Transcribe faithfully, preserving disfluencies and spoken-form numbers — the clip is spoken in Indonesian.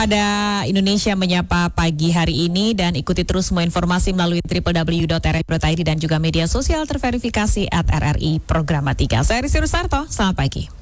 pada Indonesia Menyapa pagi hari ini dan ikuti terus semua informasi melalui w w w dot r r i dot i d dan juga media sosial terverifikasi at R R I Programa tiga. Saya Rizky Rusarto, selamat pagi.